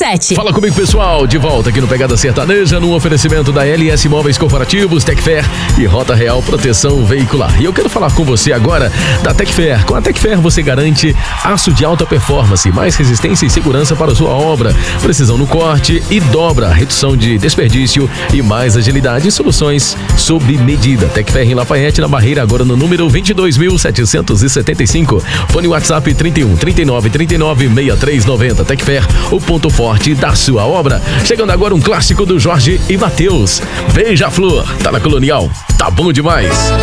97. Fala comigo, pessoal, de volta aqui no Pegada Sertaneja, num oferecimento da LS Móveis Corporativos, Tecfer e Rota Real Proteção Veicular. E eu quero falar com você agora da Tecfer. Com a Tecfer você garante aço de alta performance, mais resistência e segurança para a sua obra, precisão no corte e dobra, redução de desperdício e mais agilidade e soluções sob medida. Tecfer em Lafayette, na Barreira, agora no número 22.775. Fone WhatsApp 31 39 39 6390. Tecfer, o ponto forte da sua obra. Chegando agora um clássico do Jorge e Mateus. Beija-Flor, tá na Colonial, tá bom demais.